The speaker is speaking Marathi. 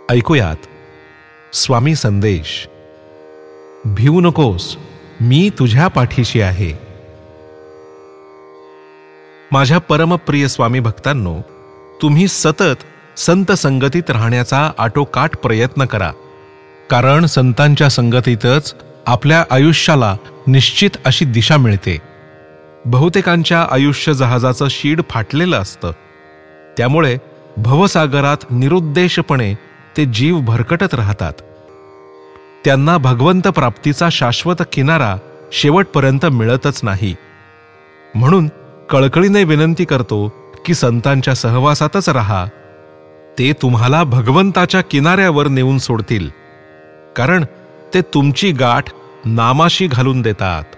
ऐकूयात स्वामी संदेश. भिवू नकोस, मी तुझ्या पाठीशी आहे. माझ्या परमप्रिय स्वामी भक्तांनो, तुम्ही सतत संत संगतीत राहण्याचा आटोकाट प्रयत्न करा, कारण संतांच्या संगतीतच आपल्या आयुष्याला निश्चित अशी दिशा मिळते. बहुतेकांच्या आयुष्य जहाजाचं शीड फाटलेलं असतं, त्यामुळे भवसागरात निरुद्देशपणे ते जीव भरकटत राहतात. त्यांना भगवंत प्राप्तीचा शाश्वत किनारा शेवटपर्यंत मिळतच नाही. म्हणून कळकळीने विनंती करतो की संतांच्या सहवासातच राहा. ते तुम्हाला भगवंताच्या किनाऱ्यावर नेऊन सोडतील, कारण ते तुमची गाठ नामाशी घालून देतात.